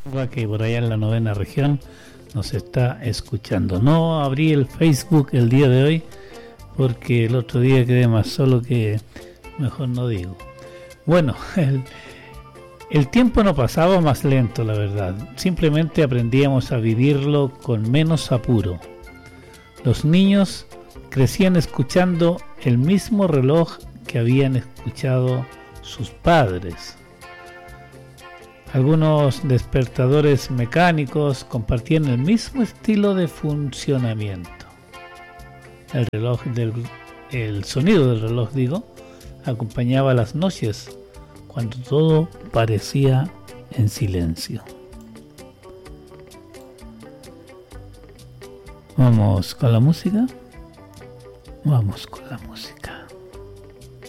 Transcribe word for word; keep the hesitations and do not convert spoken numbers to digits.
Que por allá en la novena región nos está escuchando. No abrí el Facebook el día de hoy porque el otro día quedé más solo que mejor no digo. Bueno, el, el tiempo no pasaba más lento, la verdad. Simplemente aprendíamos a vivirlo con menos apuro. Los niños crecían escuchando el mismo reloj que habían escuchado sus padres. Algunos despertadores mecánicos compartían el mismo estilo de funcionamiento. El reloj del, el sonido del reloj, digo, acompañaba las noches cuando todo parecía en silencio. Vamos con la música. Vamos con la música.